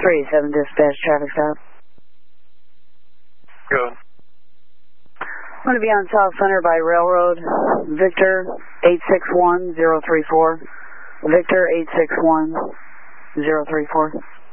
37 dispatch traffic stop. Go. I'm going to be on South Center by Railroad. Victor 861034. Victor 861034.